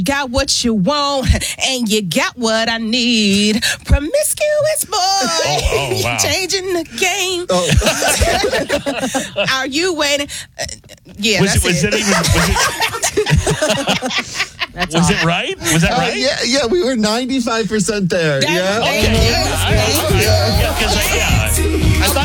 Got what you want, and you got what I need. Promiscuous boy, wow. changing the game. Oh. Are you waiting? Yeah, Was that's it even? Was it right? Was that right? Yeah, we were 95% there. That- Yeah. Thank you. Okay. Thank you. Yeah, because I thought